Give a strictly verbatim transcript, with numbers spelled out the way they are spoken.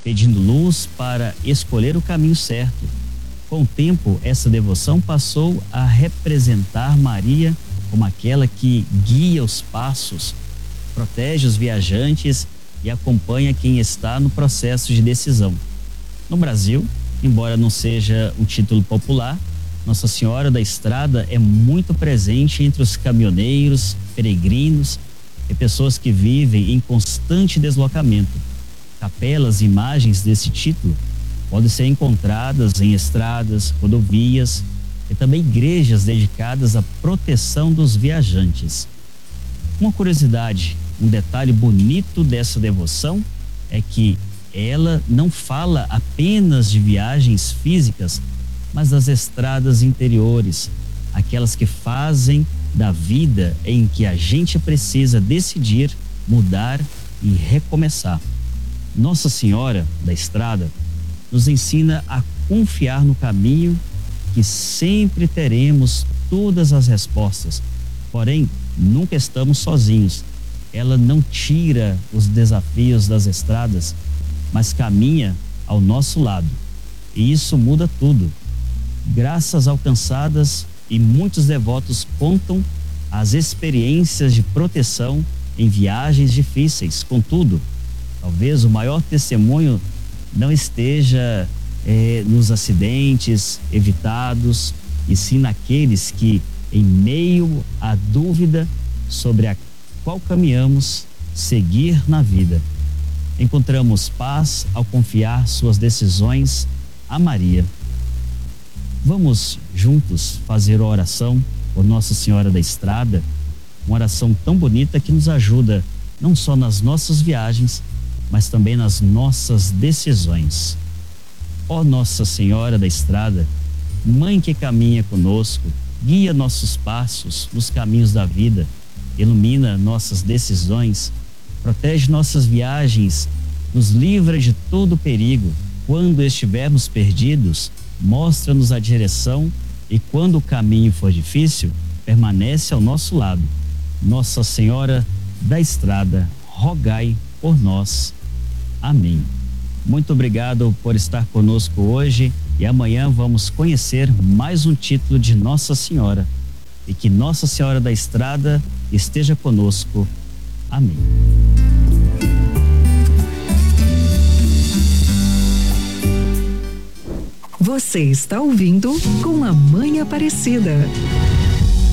pedindo luz para escolher o caminho certo. Com o tempo, essa devoção passou a representar Maria como aquela que guia os passos, protege os viajantes e acompanha quem está no processo de decisão. No Brasil, embora não seja um título popular, Nossa Senhora da Estrada é muito presente entre os caminhoneiros, peregrinos e pessoas que vivem em constante deslocamento. Capelas e imagens desse título podem ser encontradas em estradas, rodovias e também igrejas dedicadas à proteção dos viajantes. Uma curiosidade, um detalhe bonito dessa devoção é que ela não fala apenas de viagens físicas, mas das estradas interiores, aquelas que fazem da vida em que a gente precisa decidir, mudar e recomeçar. Nossa Senhora da Estrada nos ensina a confiar no caminho, que sempre teremos todas as respostas, porém nunca estamos sozinhos. Ela não tira os desafios das estradas, mas caminha ao nosso lado. E isso muda tudo. Graças alcançadas, e muitos devotos contam as experiências de proteção em viagens difíceis. Contudo, talvez o maior testemunho não esteja eh, nos acidentes evitados, e sim naqueles que, em meio à dúvida sobre a qual caminhamos, seguir na vida, encontramos paz ao confiar suas decisões a Maria. Vamos juntos fazer a oração por Nossa Senhora da Estrada, uma oração tão bonita que nos ajuda não só nas nossas viagens, mas também nas nossas decisões. Ó Nossa Senhora da Estrada, Mãe que caminha conosco, guia nossos passos nos caminhos da vida, ilumina nossas decisões, protege nossas viagens, nos livra de todo perigo. Quando estivermos perdidos, mostra-nos a direção, e quando o caminho for difícil, permanece ao nosso lado. Nossa Senhora da Estrada, rogai por nós. Amém. Muito obrigado por estar conosco hoje, e amanhã vamos conhecer mais um título de Nossa Senhora. E que Nossa Senhora da Estrada esteja conosco. Amém. Você está ouvindo Com a Mãe Aparecida.